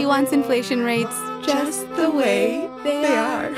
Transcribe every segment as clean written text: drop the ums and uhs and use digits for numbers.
wants inflation rates just the way they are.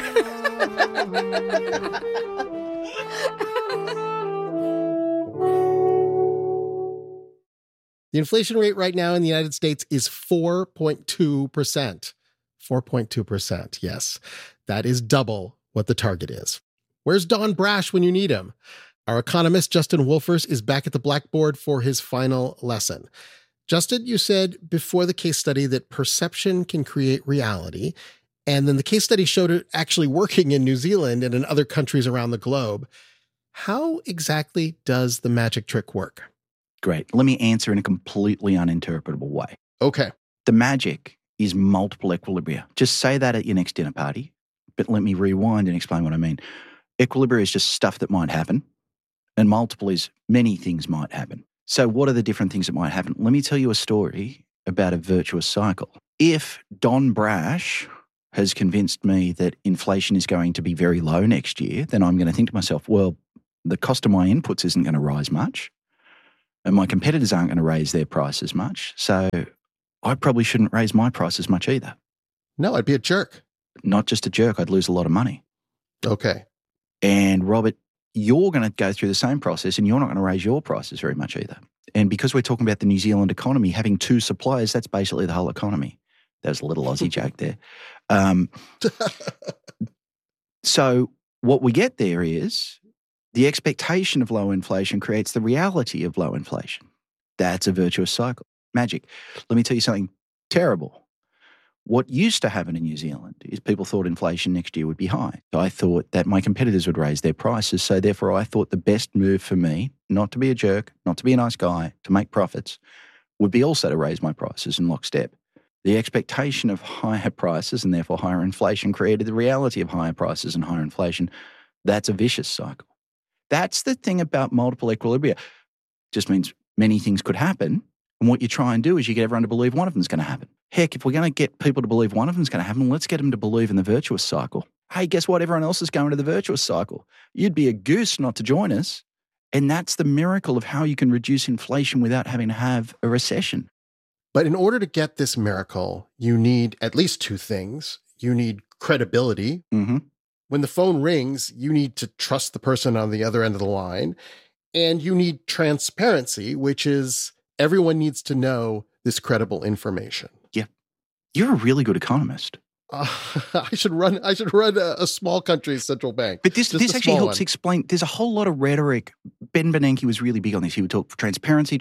The inflation rate right now in the United States is 4.2%. 4.2%, yes. That is double what the target is. Where's Don Brash when you need him? Our economist, Justin Wolfers, is back at the blackboard for his final lesson. Justin, you said before the case study that perception can create reality, and then the case study showed it actually working in New Zealand and in other countries around the globe. How exactly does the magic trick work? Great. Let me answer in a completely uninterpretable way. Okay. The magic is multiple equilibria. Just say that at your next dinner party, but let me rewind and explain what I mean. Equilibria is just stuff that might happen, and multiple is many things might happen. So what are the different things that might happen? Let me tell you a story about a virtuous cycle. If Don Brash has convinced me that inflation is going to be very low next year, then I'm going to think to myself, well, the cost of my inputs isn't going to rise much, and my competitors aren't going to raise their prices much, so I probably shouldn't raise my prices much either. No, I'd be a jerk. Not just a jerk, I'd lose a lot of money. Okay. And Robert, you're going to go through the same process and you're not going to raise your prices very much either. And because we're talking about the New Zealand economy, having two suppliers, that's basically the whole economy. That was a little Aussie joke there. So what we get there is the expectation of low inflation creates the reality of low inflation. That's a virtuous cycle. Magic. Let me tell you something terrible. What used to happen in New Zealand is people thought inflation next year would be high. So I thought that my competitors would raise their prices. So therefore, I thought the best move for me, not to be a jerk, not to be a nice guy, to make profits, would be also to raise my prices in lockstep. The expectation of higher prices and therefore higher inflation created the reality of higher prices and higher inflation. That's a vicious cycle. That's the thing about multiple equilibria. Just means many things could happen. And what you try and do is you get everyone to believe one of them is going to happen. Heck, if we're going to get people to believe one of them is going to happen, let's get them to believe in the virtuous cycle. Hey, guess what? Everyone else is going to the virtuous cycle. You'd be a goose not to join us. And that's the miracle of how you can reduce inflation without having to have a recession. But in order to get this miracle, you need at least two things. You need credibility. Mm-hmm. When the phone rings, you need to trust the person on the other end of the line. And you need transparency, which is everyone needs to know this credible information. Yeah. You're a really good economist. I should run a small country's central bank. But this actually helps explain. There's a whole lot of rhetoric. Ben Bernanke was really big on this. He would talk transparency.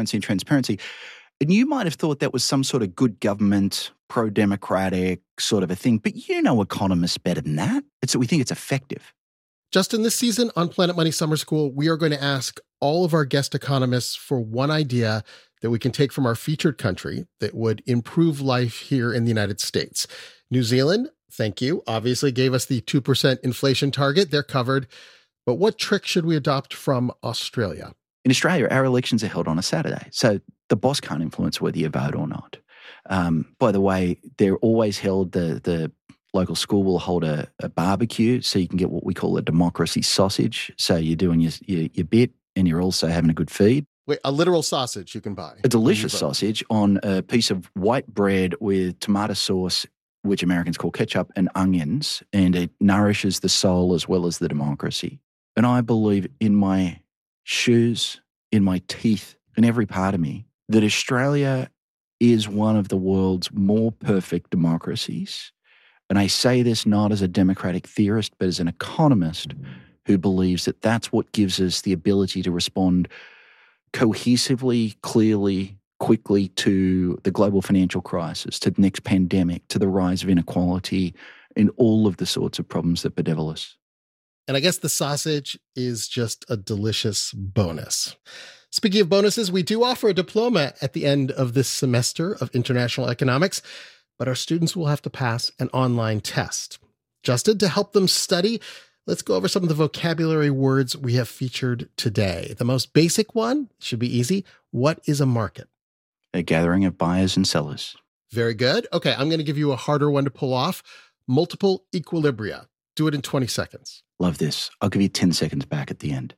And you might have thought that was some sort of good government, pro-democratic sort of a thing. But you know economists better than that. We think it's effective. Justin, this season on Planet Money Summer School, we are going to ask all of our guest economists for one idea that we can take from our featured country that would improve life here in the United States. New Zealand, thank you, obviously gave us the 2% inflation target. They're covered. But what trick should we adopt from Australia? In Australia, our elections are held on a Saturday. So the boss can't influence whether you vote or not. By the way, they're always held, the local school will hold a barbecue so you can get what we call a democracy sausage. So you're doing your bit and you're also having a good feed. Wait, a literal sausage you can buy? A delicious sausage on a piece of white bread with tomato sauce, which Americans call ketchup, and onions, and it nourishes the soul as well as the democracy. And I believe in my shoes, in my teeth, in every part of me, that Australia is one of the world's more perfect democracies. And I say this not as a democratic theorist, but as an economist who believes that that's what gives us the ability to respond cohesively, clearly, quickly to the global financial crisis, to the next pandemic, to the rise of inequality, and all of the sorts of problems that bedevil us. And I guess the sausage is just a delicious bonus. Speaking of bonuses, we do offer a diploma at the end of this semester of international economics, but our students will have to pass an online test. Justin, to help them study, let's go over some of the vocabulary words we have featured today. The most basic one should be easy. What is a market? A gathering of buyers and sellers. Very good. Okay, I'm going to give you a harder one to pull off. Multiple equilibria. Do it in 20 seconds. Love this. I'll give you 10 seconds back at the end.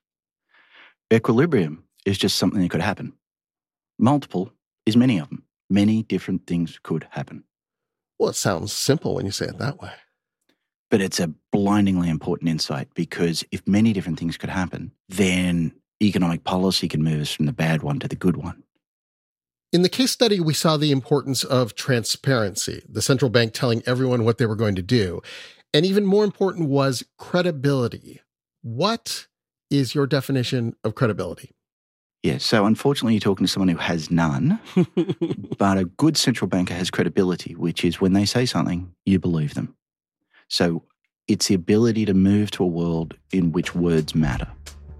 Equilibrium is just something that could happen. Multiple is many of them. Many different things could happen. Well, it sounds simple when you say it that way. But it's a blindingly important insight, because if many different things could happen, then economic policy can move us from the bad one to the good one. In the case study, we saw the importance of transparency, the central bank telling everyone what they were going to do. And even more important was credibility. What is your definition of credibility? Yeah, so unfortunately, you're talking to someone who has none, but a good central banker has credibility, which is when they say something, you believe them. So it's the ability to move to a world in which words matter.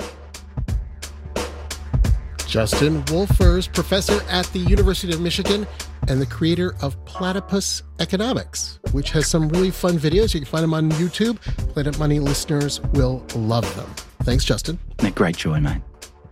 Justin Wolfers, professor at the University of Michigan and the creator of Platypus Economics, which has some really fun videos. You can find them on YouTube. Planet Money listeners will love them. Thanks, Justin. A great joy, mate.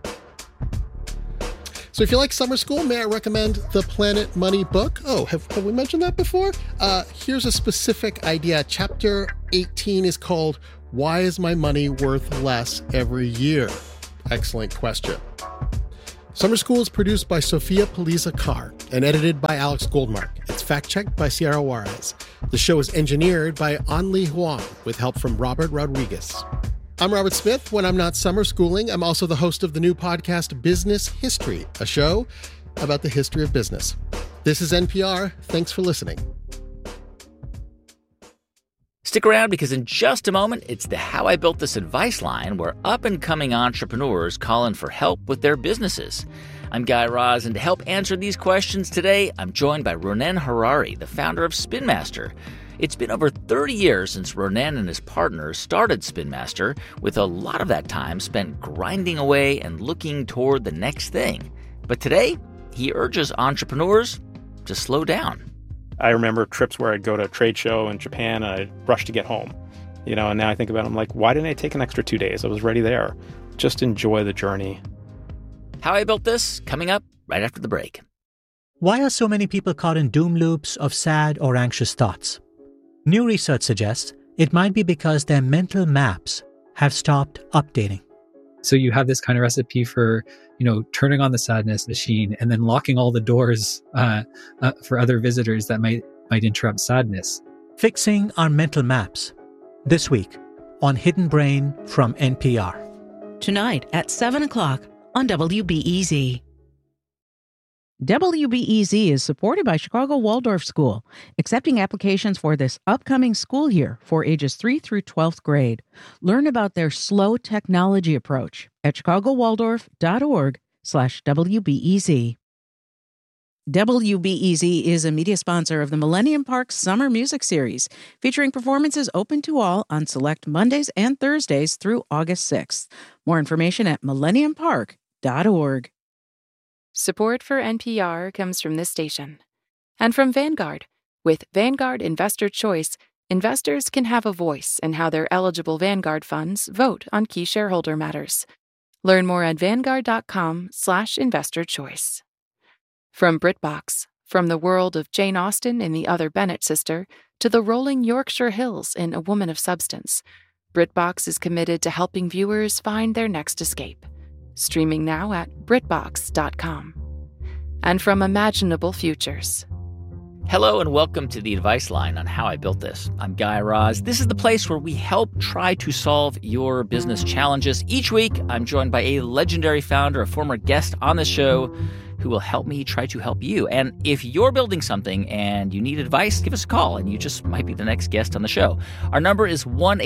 So if you like summer school, may I recommend the Planet Money book? Oh, have we mentioned that before? Here's a specific idea. Chapter 18 is called, Why is My Money Worth Less Every Year? Excellent question. Summer School is produced by Sophia Paliza-Carr and edited by Alex Goldmark. It's fact-checked by Sierra Juarez. The show is engineered by Anli Huang with help from Robert Rodriguez. I'm Robert Smith. When I'm not summer schooling, I'm also the host of the new podcast Business History, a show about the history of business. This is NPR. Thanks for listening. Stick around, because in just a moment, it's the How I Built This advice line, where up-and-coming entrepreneurs call in for help with their businesses. I'm Guy Raz, and to help answer these questions today, I'm joined by Ronen Harary, the founder of Spin Master. It's been over 30 years since Ronen and his partners started Spin Master, with a lot of that time spent grinding away and looking toward the next thing. But today, he urges entrepreneurs to slow down. I remember trips where I'd go to a trade show in Japan and I'd rush to get home, and now I think about it, I'm like, why didn't I take an extra 2 days? I was already there. Just enjoy the journey. How I Built This, coming up right after the break. Why are so many people caught in doom loops of sad or anxious thoughts? New research suggests it might be because their mental maps have stopped updating. So you have this kind of recipe for, turning on the sadness machine and then locking all the doors for other visitors that might interrupt sadness. Fixing our mental maps. This week on Hidden Brain from NPR. Tonight at 7 o'clock on WBEZ. WBEZ is supported by Chicago Waldorf School, accepting applications for this upcoming school year for ages 3 through 12th grade. Learn about their slow technology approach at chicagowaldorf.org/WBEZ. WBEZ is a media sponsor of the Millennium Park Summer Music Series, featuring performances open to all on select Mondays and Thursdays through August 6th. More information at millenniumpark.org. Support for NPR comes from this station and from Vanguard. With Vanguard Investor Choice, investors can have a voice in how their eligible Vanguard funds vote on key shareholder matters. Learn more at vanguard.com/investorchoice. From BritBox, from the world of Jane Austen in The Other Bennett Sister to the rolling Yorkshire Hills in A Woman of Substance, BritBox is committed to helping viewers find their next escape. Streaming now at BritBox.com. And from Imaginable Futures. Hello and welcome to the advice line on How I Built This. I'm Guy Raz. This is the place where we help try to solve your business challenges. Each week, I'm joined by a legendary founder, a former guest on the show, who will help me try to help you. And if you're building something and you need advice, give us a call and you just might be the next guest on the show. Our number is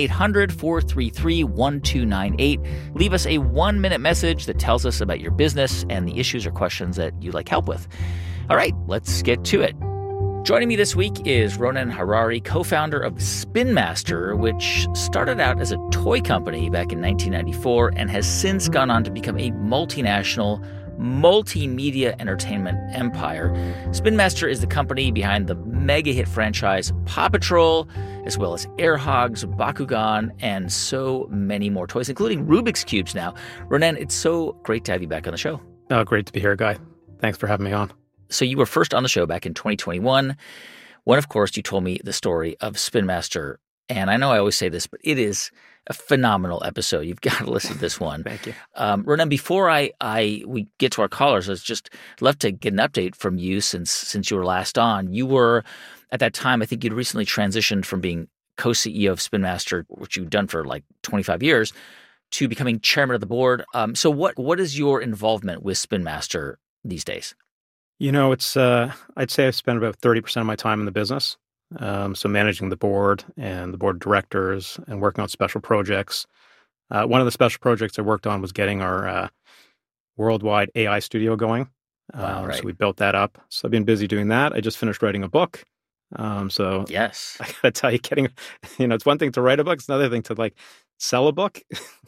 1-800-433-1298. Leave us a 1-minute message that tells us about your business and the issues or questions that you'd like help with. All right, let's get to it. Joining me this week is Ronen Harary, co-founder of Spin Master, which started out as a toy company back in 1994 and has since gone on to become a multinational multimedia entertainment empire. Spin Master is the company behind the mega hit franchise Paw Patrol, as well as Air Hogs, Bakugan, and so many more toys, including Rubik's Cubes now. Ronen, it's so great to have you back on the show. Oh, great to be here, Guy. Thanks for having me on. So you were first on the show back in 2021, when, of course, you told me the story of Spin Master. And I know I always say this, but it is a phenomenal episode. You've got to listen to this one. Thank you. Ronen, before we get to our callers, I'd just love to get an update from you since you were last on. You were at that time, I think you'd recently transitioned from being co-CEO of Spin Master, which you've done for like 25 years, to becoming chairman of the board. So what is your involvement with Spin Master these days? It's I'd say I've spent about 30% of my time in the business. So managing the board and the board of directors and working on special projects. One of the special projects I worked on was getting our worldwide AI studio going. Wow, right. So we built that up. So I've been busy doing that. I just finished writing a book. So yes, I gotta tell you, it's one thing to write a book. It's another thing to like sell a book.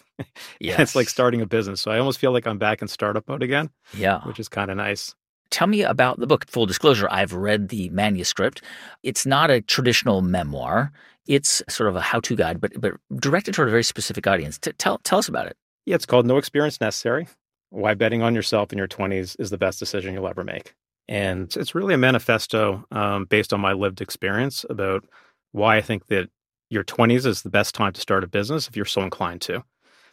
Yes. It's like starting a business. So I almost feel like I'm back in startup mode again. Yeah. Which is kind of nice. Tell me about the book. Full disclosure, I've read the manuscript. It's not a traditional memoir. It's sort of a how-to guide, but directed toward a very specific audience. Tell us about it. Yeah, it's called No Experience Necessary: Why Betting on Yourself in Your 20s is the Best Decision You'll Ever Make. And it's really a manifesto based on my lived experience about why I think that your 20s is the best time to start a business if you're so inclined to.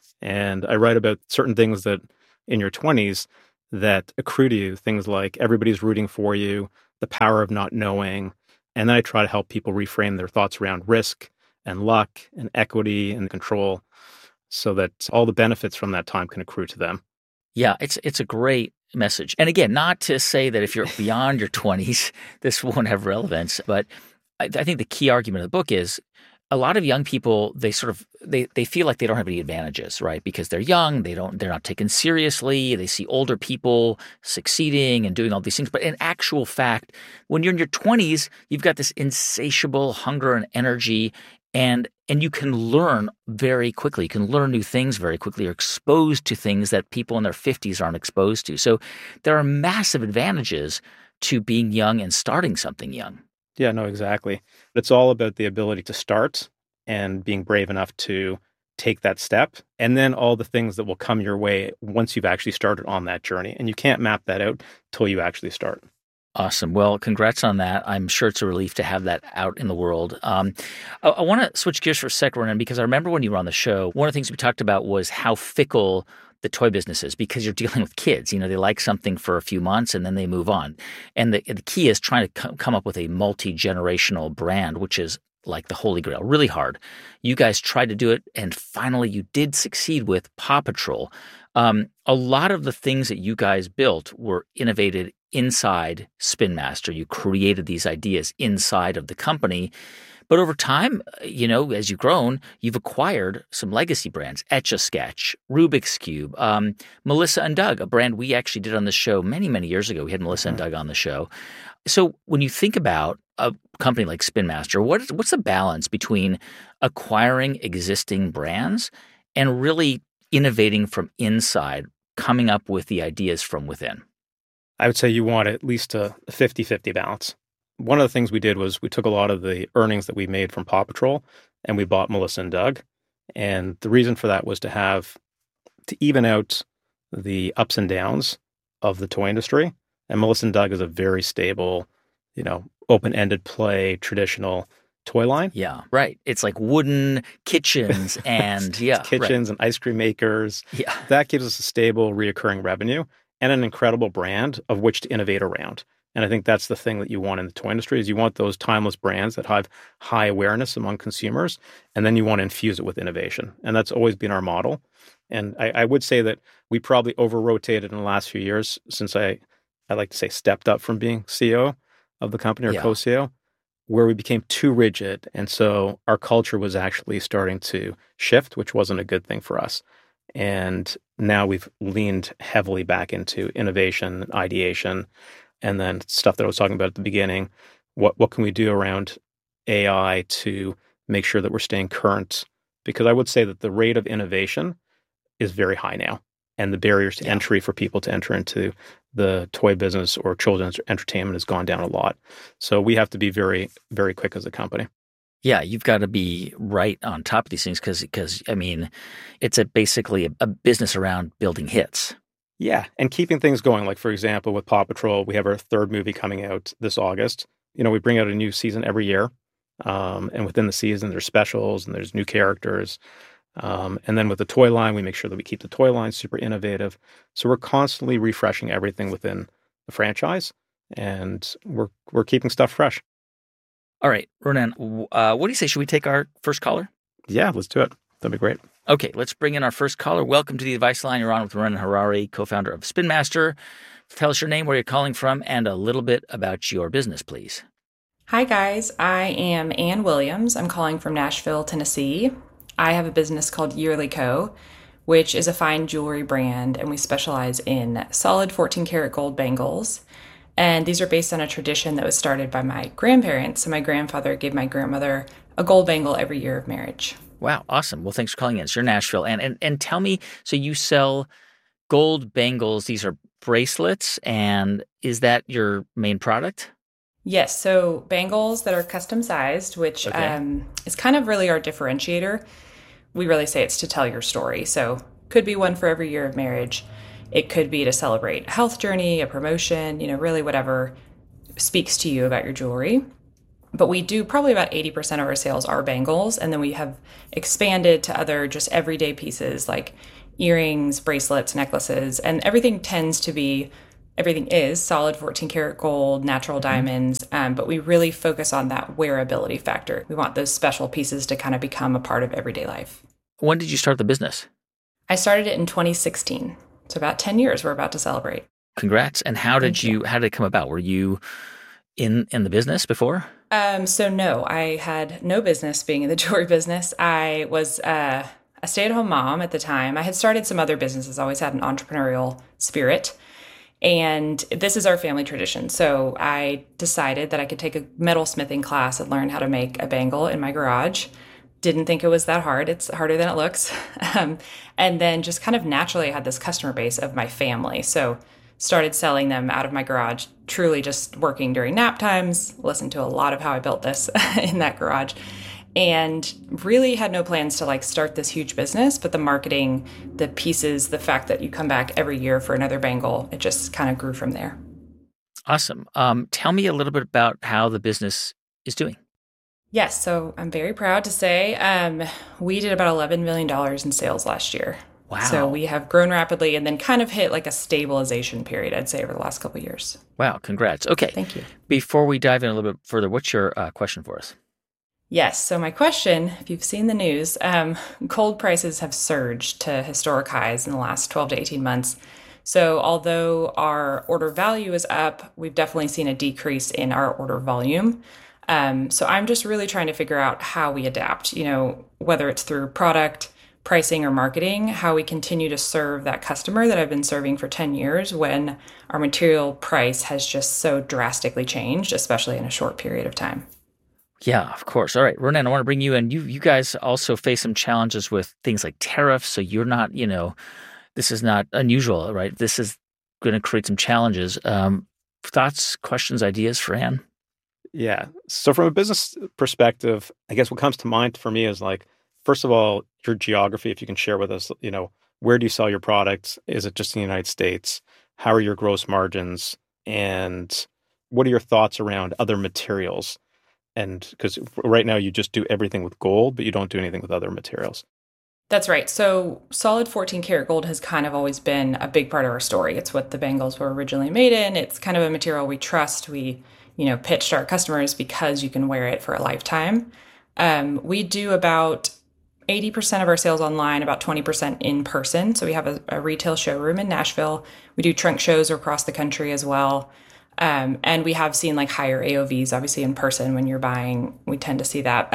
And I write about certain things that in your 20s that accrue to you, things like everybody's rooting for you, the power of not knowing. And then I try to help people reframe their thoughts around risk and luck and equity and control so that all the benefits from that time can accrue to them. Yeah, it's a great message. And again, not to say that if you're beyond your 20s, this won't have relevance, but I think the key argument of the book is a lot of young people, they feel like they don't have any advantages, right? Because they're young, they're not taken seriously. They see older people succeeding and doing all these things. But in actual fact, when you're in your 20s, you've got this insatiable hunger and energy, and you can learn very quickly. You can learn new things very quickly. You're exposed to things that people in their 50s aren't exposed to. So there are massive advantages to being young and starting something young. Yeah, no, exactly. It's all about the ability to start and being brave enough to take that step, and then all the things that will come your way once you've actually started on that journey. And you can't map that out till you actually start. Awesome. Well, congrats on that. I'm sure it's a relief to have that out in the world. I want to switch gears for a second, Ronan, because I remember when you were on the show, one of the things we talked about was how fickle the toy business is, because you're dealing with kids. They like something for a few months and then they move on. And the key is trying to come up with a multi-generational brand, which is like the holy grail, really hard. You guys tried to do it, and finally you did succeed with Paw Patrol. A lot of the things that you guys built were innovated inside Spin Master. You created these ideas inside of the company. But over time, as you've grown, you've acquired some legacy brands, Etch-a-Sketch, Rubik's Cube, Melissa & Doug, a brand we actually did on the show many, many years ago. We had Melissa & Doug on the show. So when you think about a company like Spin Master, what's the balance between acquiring existing brands and really innovating from inside, coming up with the ideas from within? I would say you want at least a 50-50 balance. One of the things we did was we took a lot of the earnings that we made from Paw Patrol and we bought Melissa & Doug. And the reason for that was to even out the ups and downs of the toy industry. And Melissa & Doug is a very stable, open-ended play, traditional toy line. Yeah, right. It's like wooden kitchens and kitchens and ice cream makers. Yeah. That gives us a stable, reoccurring revenue and an incredible brand of which to innovate around. And I think that's the thing that you want in the toy industry is you want those timeless brands that have high awareness among consumers, and then you want to infuse it with innovation. And that's always been our model. And I would say that we probably over-rotated in the last few years since I like to say stepped up from being CEO of the company or co-CEO, where we became too rigid. And so our culture was actually starting to shift, which wasn't a good thing for us. And now we've leaned heavily back into innovation, ideation, and then stuff that I was talking about at the beginning. What can we do around AI to make sure that we're staying current? Because I would say that the rate of innovation is very high now, and the barriers to entry for people to enter into the toy business or children's entertainment has gone down a lot. So we have to be very, very quick as a company. Yeah, you've got to be right on top of these things because it's basically a business around building hits. Yeah, and keeping things going. Like, for example, with Paw Patrol, we have our third movie coming out this August. We bring out a new season every year. And within the season, there's specials and there's new characters. And then with the toy line, we make sure that we keep the toy line super innovative. So we're constantly refreshing everything within the franchise, and we're keeping stuff fresh. All right, Ronan, what do you say? Should we take our first caller? Yeah, let's do it. That'd be great. Okay, let's bring in our first caller. Welcome to the Advice Line. You're on with Ronan Harari, co-founder of Spin Master. Tell us your name, where you're calling from, and a little bit about your business, please. Hi, guys. I am Ann Williams. I'm calling from Nashville, Tennessee. I have a business called Yearly Co., which is a fine jewelry brand, and we specialize in solid 14 karat gold bangles. And these are based on a tradition that was started by my grandparents. So my grandfather gave my grandmother a gold bangle every year of marriage. Wow, awesome. Well, thanks for calling in. So you're Nashville. And tell me, so you sell gold bangles. These are bracelets, and is that your main product? Yes, so bangles that are custom sized, which is kind of really our differentiator. We really say it's to tell your story. So could be one for every year of marriage. It could be to celebrate a health journey, a promotion, really whatever speaks to you about your jewelry. But we do probably about 80% of our sales are bangles. And then we have expanded to other just everyday pieces like earrings, bracelets, necklaces, and everything is solid 14 karat gold, natural diamonds. But we really focus on that wearability factor. We want those special pieces to kind of become a part of everyday life. When did you start the business? I started it in 2016. So about 10 years we're about to celebrate. Congrats. And how did it come about? Were you in the business before? So no, I had no business being in the jewelry business. I was a stay-at-home mom at the time. I had started some other businesses, always had an entrepreneurial spirit. And this is our family tradition. So I decided that I could take a metalsmithing class and learn how to make a bangle in my garage. Didn't think it was that hard. It's harder than it looks. And then just kind of naturally had this customer base of my family. So started selling them out of my garage, truly just working during nap times, listened to a lot of how I built this in that garage, and really had no plans to start this huge business. But the marketing, the pieces, the fact that you come back every year for another bangle, it just kind of grew from there. Awesome. Tell me a little bit about how the business is doing. Yes, so I'm very proud to say we did about $11 million in sales last year. Wow. So we have grown rapidly and then kind of hit a stabilization period, I'd say, over the last couple of years. Wow, congrats. Okay. Thank you. Before we dive in a little bit further, what's your question for us? Yes, so my question, if you've seen the news, gold prices have surged to historic highs in the last 12 to 18 months. So although our order value is up, we've definitely seen a decrease in our order volume. So I'm just really trying to figure out how we adapt, whether it's through product, pricing, or marketing, how we continue to serve that customer that I've been serving for 10 years when our material price has just so drastically changed, especially in a short period of time. Yeah, of course. All right, Ronan, I want to bring you in. You guys also face some challenges with things like tariffs. So you're not, this is not unusual, right? This is going to create some challenges. Thoughts, questions, ideas for Ann? Yeah. So from a business perspective, I guess what comes to mind for me is first of all, your geography, if you can share with us, where do you sell your products? Is it just in the United States? How are your gross margins? And what are your thoughts around other materials? And because right now you just do everything with gold, but you don't do anything with other materials. That's right. So solid 14 karat gold has kind of always been a big part of our story. It's what the bangles were originally made in. It's kind of a material we trust. We pitch to our customers because you can wear it for a lifetime. We do about 80% of our sales online, about 20% in person. So we have a retail showroom in Nashville. We do trunk shows across the country as well. And we have seen higher AOVs, obviously in person when you're buying, we tend to see that.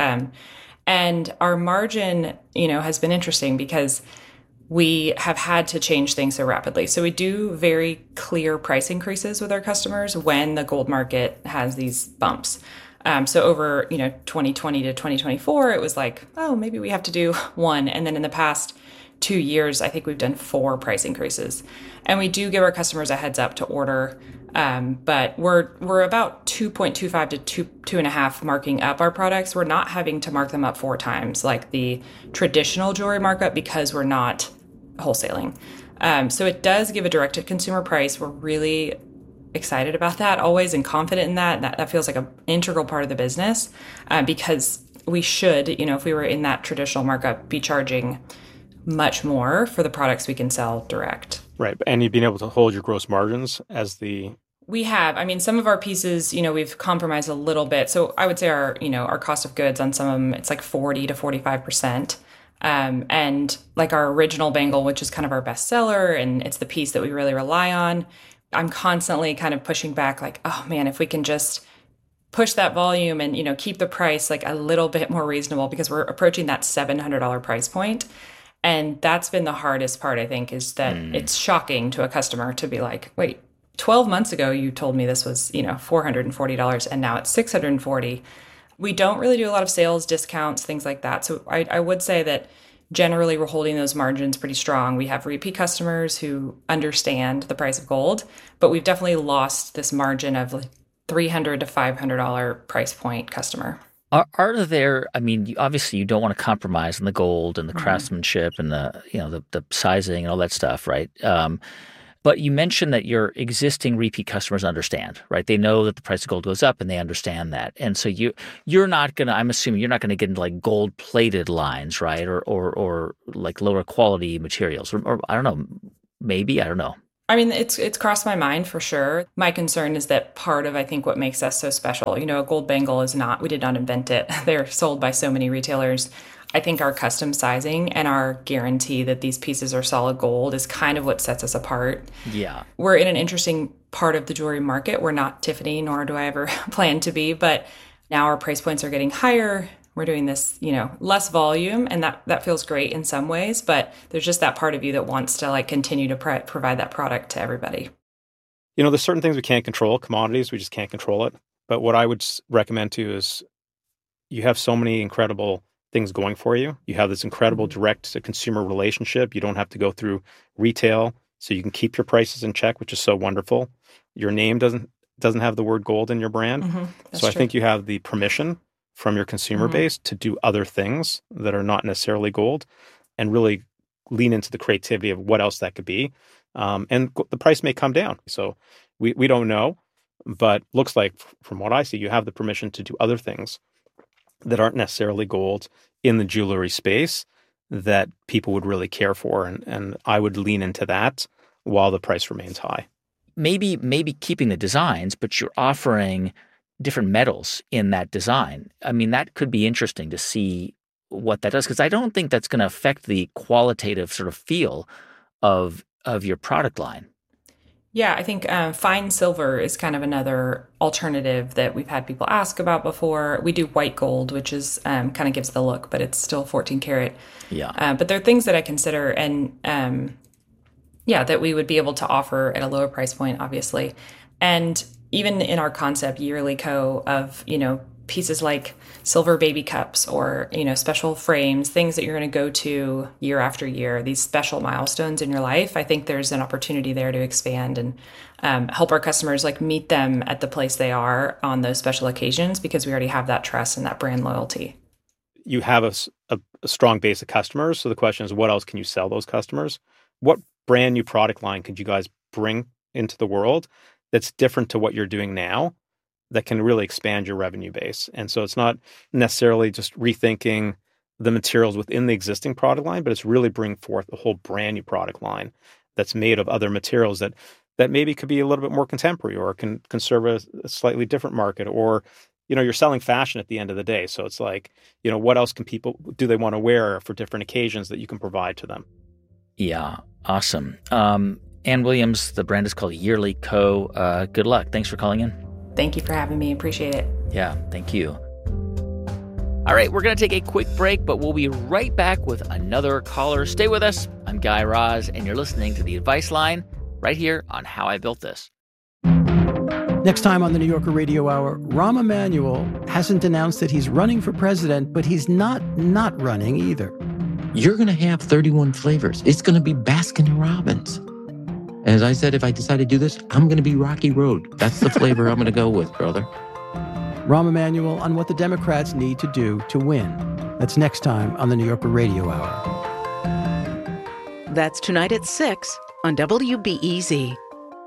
And our margin, has been interesting because we have had to change things so rapidly. So we do very clear price increases with our customers when the gold market has these bumps. So over, 2020 to 2024, it was maybe we have to do one. And then in the past 2 years, I think we've done 4 price increases. And we do give our customers a heads up to order. But we're about 2.25 to 2.5 marking up our products. We're not having to mark them up 4 times like the traditional jewelry markup because we're not wholesaling. So it does give a direct-to-consumer price. We're really excited about that always and confident in that. That feels like an integral part of the business because we should, if we were in that traditional markup, be charging much more for the products we can sell direct. Right. And you've been able to hold your gross margins as the We have. I mean, some of our pieces, we've compromised a little bit. So I would say our cost of goods on some of them, it's like 40 to 45%. And like our original bangle, which is kind of our best seller, and it's the piece that we really rely on, I'm constantly kind of pushing back like, oh man, if we can just push that volume and, keep the price like a little bit more reasonable, because we're approaching that $700 price point. And that's been the hardest part, I think, is that it's shocking to a customer to be like, wait, 12 months ago, you told me this was, $440 and now it's $640. We don't really do a lot of sales discounts, things like that. So I would say that generally we're holding those margins pretty strong. We have repeat customers who understand the price of gold, but we've definitely lost this margin of like $300 to $500 price point customer. Are there, I mean, obviously you don't want to compromise on the gold and the craftsmanship and the sizing and all that stuff, right? But you mentioned that your existing repeat customers understand, right? They know that the price of gold goes up and they understand that. And so you're not going to, I'm assuming you're not going to get into like gold plated lines, right? Or like lower quality materials or I don't know, maybe, I don't know. I mean, it's crossed my mind for sure. My concern is that part of, I think, what makes us so special, a gold bangle is not, we did not invent it. They're sold by so many retailers. I think our custom sizing and our guarantee that these pieces are solid gold is kind of what sets us apart. Yeah. We're in an interesting part of the jewelry market. We're not Tiffany, nor do I ever plan to be, but now our price points are getting higher. We're doing this, less volume, and that feels great in some ways, but there's just that part of you that wants to like continue to provide that product to everybody. There's certain things we can't control, commodities, we just can't control it. But what I would recommend to you is you have so many incredible things going for you. You have this incredible direct-to-consumer relationship. You don't have to go through retail, so you can keep your prices in check, which is so wonderful. Your name doesn't have the word gold in your brand. So I think you have the permission from your consumer base to do other things that are not necessarily gold and really lean into the creativity of what else that could be. And the price may come down. So we don't know, but looks like from what I see, you have the permission to do other things that aren't necessarily gold in the jewelry space that people would really care for. And I would lean into that while the price remains high. Maybe keeping the designs, but you're offering different metals in that design. I mean, that could be interesting to see what that does, because I don't think that's going to affect the qualitative sort of feel of your product line. Yeah, I think fine silver is kind of another alternative that we've had people ask about before. We do white gold, which is kind of gives the look, but it's still 14 karat. Yeah. But there are things that I consider and that we would be able to offer at a lower price point, obviously. And even in our concept, Yearly Co. of, pieces like silver baby cups or, special frames, things that you're going to go to year after year, these special milestones in your life, I think there's an opportunity there to expand and help our customers like meet them at the place they are on those special occasions, because we already have that trust and that brand loyalty. You have a strong base of customers. So the question is, what else can you sell those customers? What brand new product line could you guys bring into the world that's different to what you're doing now that can really expand your revenue base? And so it's not necessarily just rethinking the materials within the existing product line, but it's really bringing forth a whole brand new product line that's made of other materials that maybe could be a little bit more contemporary or can serve a slightly different market, or, you're selling fashion at the end of the day. So it's like, what else do they want to wear for different occasions that you can provide to them? Yeah. Awesome. Ann Williams, the brand is called Yearly Co. Good luck. Thanks for calling in. Thank you for having me. Appreciate it. Yeah, thank you. All right, we're going to take a quick break, but we'll be right back with another caller. Stay with us. I'm Guy Raz, and you're listening to The Advice Line right here on How I Built This. Next time on the New Yorker Radio Hour, Rahm Emanuel hasn't announced that he's running for president, but he's not running either. You're going to have 31 flavors. It's going to be Baskin-Robbins. As I said, if I decide to do this, I'm going to be Rocky Road. That's the flavor I'm going to go with, brother. Rahm Emanuel on what the Democrats need to do to win. That's next time on the New Yorker Radio Hour. That's tonight at 6 on WBEZ.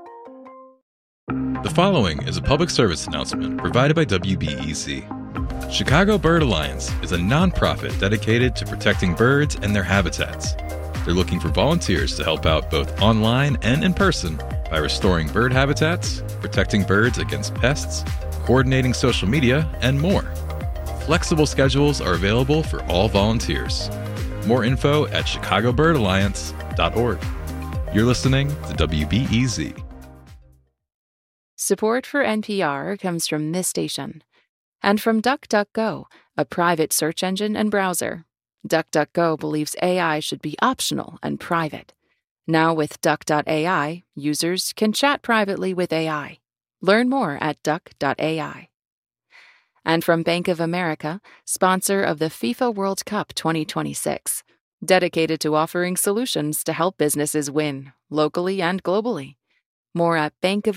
The following is a public service announcement provided by WBEZ. Chicago Bird Alliance is a nonprofit dedicated to protecting birds and their habitats. They're looking for volunteers to help out both online and in person by restoring bird habitats, protecting birds against pests, coordinating social media, and more. Flexible schedules are available for all volunteers. More info at chicagobirdalliance.org. You're listening to WBEZ. Support for NPR comes from this station and from DuckDuckGo, a private search engine and browser. DuckDuckGo believes AI should be optional and private. Now with Duck.ai, users can chat privately with AI. Learn more at Duck.ai. And from Bank of America, sponsor of the FIFA World Cup 2026, dedicated to offering solutions to help businesses win, locally and globally. More at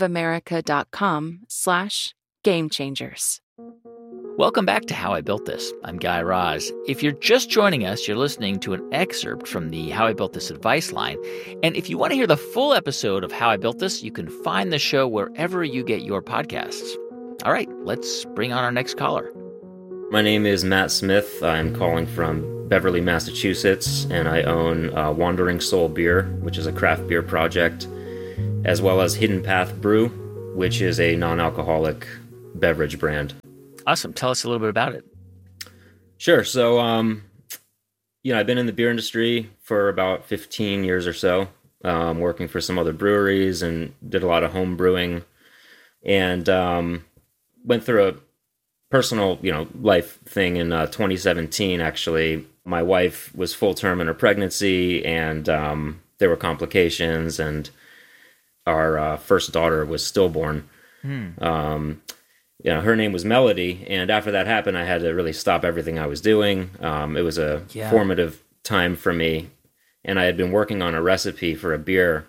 bankofamerica.com/gamechangers. Welcome back to How I Built This. I'm Guy Raz. If you're just joining us, you're listening to an excerpt from the How I Built This advice line. And if you want to hear the full episode of How I Built This, you can find the show wherever you get your podcasts. All right, let's bring on our next caller. My name is Matt Smith. I'm calling from Beverly, Massachusetts, and I own Wandering Soul Beer, which is a craft beer project, as well as Hidden Path Brew, which is a non-alcoholic beverage brand. Awesome. Tell us a little bit about it. Sure. So, I've been in the beer industry for about 15 years or so, working for some other breweries and did a lot of home brewing, and went through a personal, life thing in 2017, actually. My wife was full-term in her pregnancy, and there were complications, and our first daughter was stillborn. Her name was Melody, and after that happened, I had to really stop everything I was doing. It was a formative time for me, and I had been working on a recipe for a beer,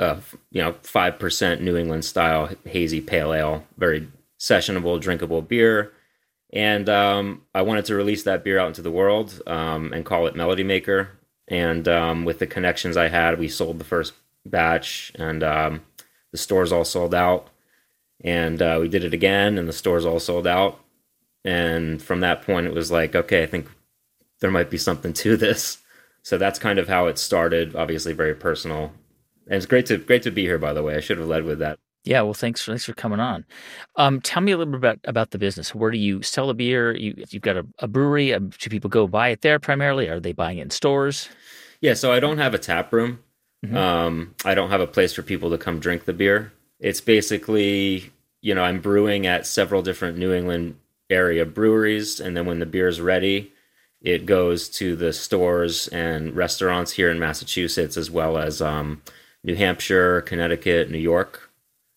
5% New England style hazy pale ale, very sessionable, drinkable beer, and I wanted to release that beer out into the world and call it Melody Maker. And with the connections I had, we sold the first batch, and the stores all sold out. And we did it again, and the stores all sold out. And from that point, it was like, okay, I think there might be something to this. So that's kind of how it started. Obviously, very personal, and it's great to be here. By the way, I should have led with that. Yeah, well, thanks for coming on. Tell me a little bit about the business. Where do you sell the beer? You've got a brewery. Do people go buy it there primarily? Are they buying it in stores? Yeah, so I don't have a tap room. Mm-hmm. I don't have a place for people to come drink the beer. It's basically, I'm brewing at several different New England area breweries, and then when the beer is ready, it goes to the stores and restaurants here in Massachusetts, as well as New Hampshire, Connecticut, New York.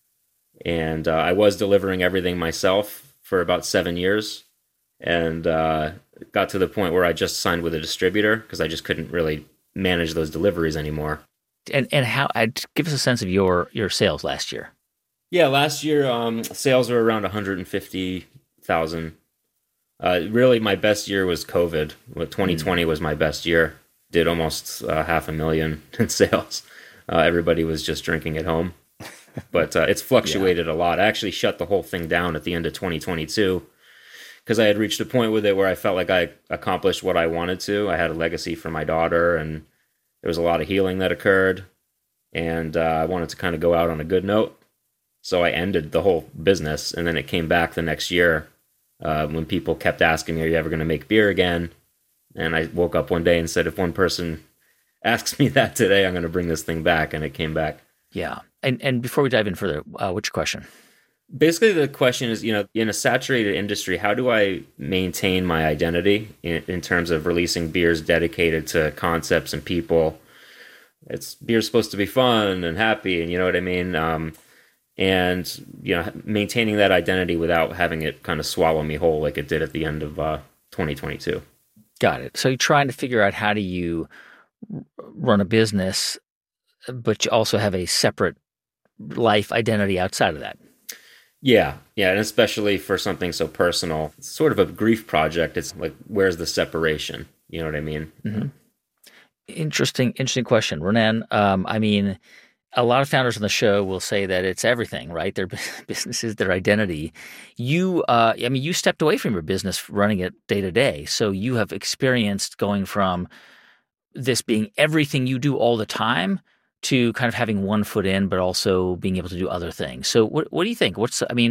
And I was delivering everything myself for about 7 years, and got to the point where I just signed with a distributor because I just couldn't really manage those deliveries anymore. And how? Give us a sense of your sales last year. Yeah, last year sales were around 150,000. Really, my best year was COVID. 2020 was my best year. Did almost $500,000 in sales. Everybody was just drinking at home. But it's fluctuated a lot. I actually shut the whole thing down at the end of 2022 because I had reached a point with it where I felt like I accomplished what I wanted to. I had a legacy for my daughter, and there was a lot of healing that occurred. And I wanted to kind of go out on a good note. So I ended the whole business, and then it came back the next year when people kept asking me, are you ever going to make beer again? And I woke up one day and said, if one person asks me that today, I'm going to bring this thing back, and it came back. Yeah. And before we dive in further, what's your question? Basically, the question is, in a saturated industry, how do I maintain my identity in terms of releasing beers dedicated to concepts and people? Beer's supposed to be fun and happy, and you know what I mean? And maintaining that identity without having it kind of swallow me whole like it did at the end of 2022. Got it. So you're trying to figure out how do you run a business, but you also have a separate life identity outside of that. Yeah, and especially for something so personal. It's sort of a grief project. It's like, where's the separation? You know what I mean? Mm-hmm. Interesting question, Ronan. A lot of founders on the show will say that it's everything, right? Their businesses, their identity. You stepped away from your business, running it day to day. So you have experienced going from this being everything you do all the time to kind of having one foot in, but also being able to do other things. So what do you think?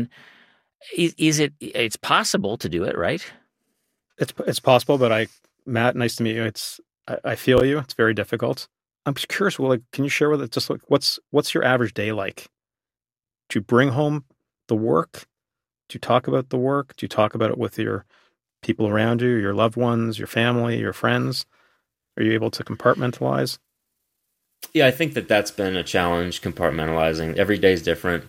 It's possible to do it, right? It's possible, but Matt, nice to meet you. I feel you. It's very difficult. I'm just curious. Well, can you share with us just what's your average day like? Do you bring home the work? Do you talk about the work? Do you talk about it with your people around you, your loved ones, your family, your friends? Are you able to compartmentalize? Yeah, I think that's been a challenge, compartmentalizing. Every day is different.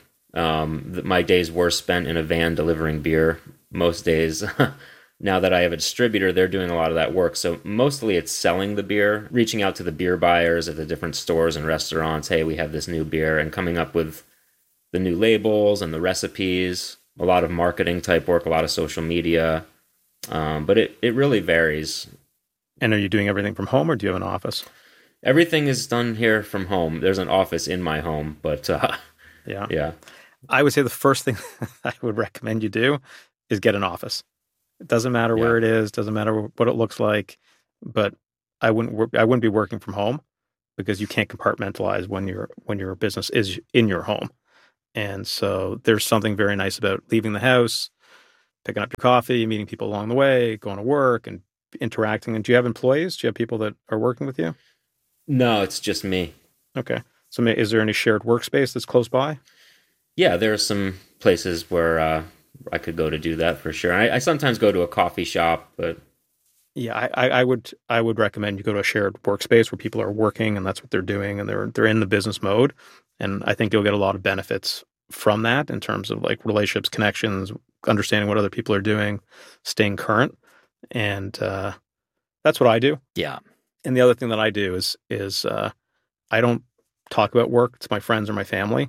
My days were spent in a van delivering beer. Most days, now that I have a distributor, they're doing a lot of that work. So mostly it's selling the beer, reaching out to the beer buyers at the different stores and restaurants. Hey, we have this new beer, and coming up with the new labels and the recipes. A lot of marketing type work, a lot of social media. But it really varies. And are you doing everything from home, or do you have an office? Everything is done here from home. There's an office in my home, but yeah. I would say the first thing I would recommend you do is get an office. It doesn't matter where it is, doesn't matter what it looks like, but I wouldn't be working from home, because you can't compartmentalize when your business is in your home. And so there's something very nice about leaving the house, picking up your coffee, meeting people along the way, going to work and interacting. And do you have employees? Do you have people that are working with you? No, it's just me. Okay. So is there any shared workspace that's close by? Yeah, there are some places where I could go to do that for sure. I sometimes go to a coffee shop, but yeah, I would recommend you go to a shared workspace where people are working and that's what they're doing, and they're in the business mode. And I think you'll get a lot of benefits from that in terms of like relationships, connections, understanding what other people are doing, staying current. And that's what I do. Yeah. And the other thing that I do is I don't talk about work to my friends or my family.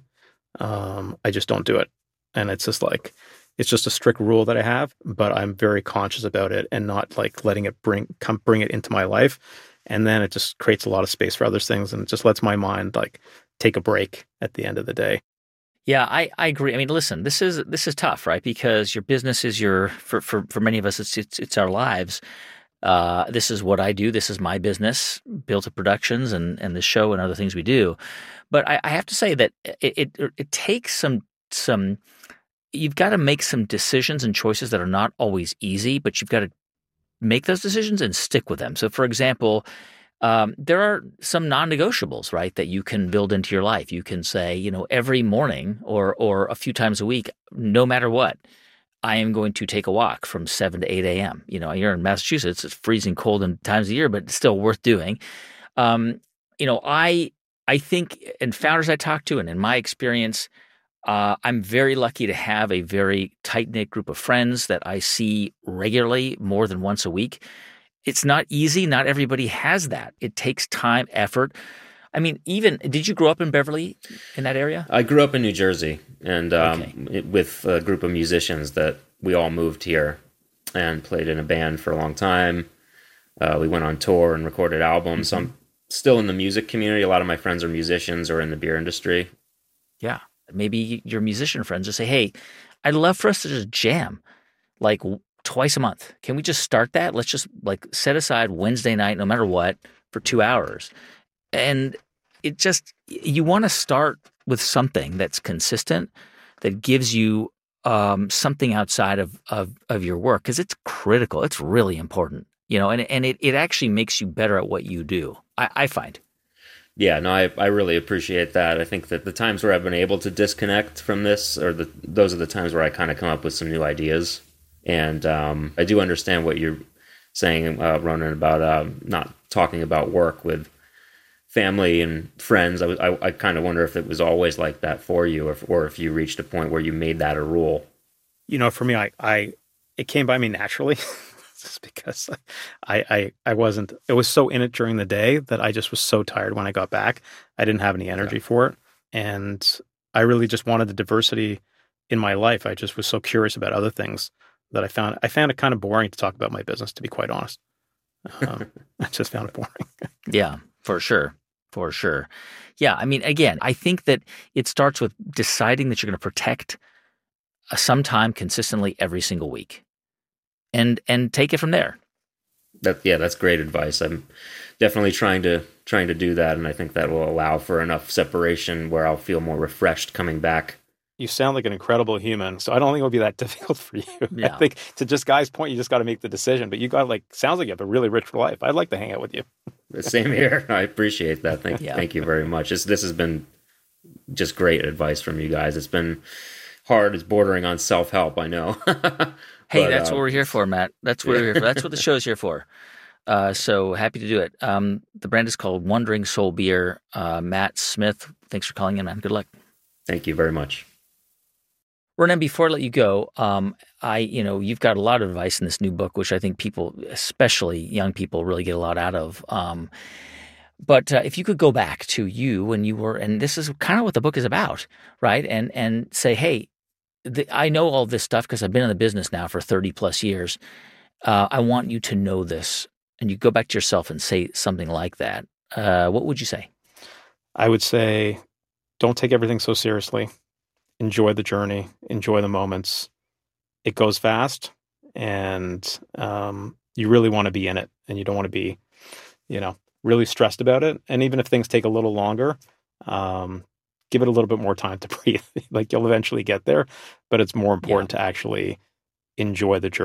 I just don't do it. And it's just a strict rule that I have, but I'm very conscious about it and not like letting it bring it into my life. And then it just creates a lot of space for other things, and it just lets my mind like take a break at the end of the day. Yeah, I agree. I mean, listen, this is tough, right? Because your business is for many of us, it's our lives. This is what I do. This is my business, Built Up Productions, and the show and other things we do. But I have to say that it takes some. You've got to make some decisions and choices that are not always easy, but you've got to make those decisions and stick with them. So, for example, there are some non-negotiables, right, that you can build into your life. You can say, every morning or a few times a week, no matter what, I am going to take a walk from 7 to 8 a.m. You're in Massachusetts, it's freezing cold in times of the year, but it's still worth doing. I think, and founders I talk to, and in my experience, I'm very lucky to have a very tight-knit group of friends that I see regularly, more than once a week. It's not easy. Not everybody has that. It takes time, effort. I mean, did you grow up in Beverly, in that area? I grew up in New Jersey, and with a group of musicians that we all moved here and played in a band for a long time. We went on tour and recorded albums. Mm-hmm. So I'm still in the music community. A lot of my friends are musicians or in the beer industry. Yeah. Maybe your musician friends just say, hey, I'd love for us to just jam like twice a month. Can we just start that? Let's just like set aside Wednesday night, no matter what, for 2 hours. And you want to start with something that's consistent, that gives you something outside of your work, because it's critical. It's really important, and it actually makes you better at what you do, I find. Yeah, no, I really appreciate that. I think that the times where I've been able to disconnect from this, those are the times where I kind of come up with some new ideas. And I do understand what you're saying, Ronan, about not talking about work with family and friends. I kind of wonder if it was always like that for you, or if you reached a point where you made that a rule. For me, it came by me naturally. Just because I wasn't, it was so in it during the day that I just was so tired when I got back. I didn't have any energy for it. And I really just wanted the diversity in my life. I just was so curious about other things that I found it kind of boring to talk about my business, to be quite honest. I just found it boring. Yeah, for sure. For sure. Yeah. I mean, again, I think that it starts with deciding that you're going to protect some time consistently every single week. And take it from there. That's great advice. I'm definitely trying to do that, and I think that will allow for enough separation where I'll feel more refreshed coming back. You sound like an incredible human, so I don't think it'll be that difficult for you. Yeah. I think, to just Guy's point, you just got to make the decision. But you got sounds like you have a really rich life. I'd like to hang out with you. Same here. I appreciate that. Thank you very much. This has been just great advice from you guys. It's been hard. It's bordering on self-help, I know. Hey, that's what we're here for, Matt. That's what we're here for. That's what the show's here for. So happy to do it. The brand is called Wandering Soul Beer. Matt Smith, thanks for calling in, man. Good luck. Thank you very much. Ronen, before I let you go, you've got a lot of advice in this new book, which I think people, especially young people, really get a lot out of. But if you could go back to you when you were, and this is kind of what the book is about, right? And say, hey, I know all this stuff because I've been in the business now for 30 plus years. I want you to know this. And you go back to yourself and say something like that. What would you say? I would say, don't take everything so seriously. Enjoy the journey. Enjoy the moments. It goes fast, and you really want to be in it, and you don't want to be, really stressed about it. And even if things take a little longer, give it a little bit more time to breathe. Like, you'll eventually get there, but it's more important to actually enjoy the journey.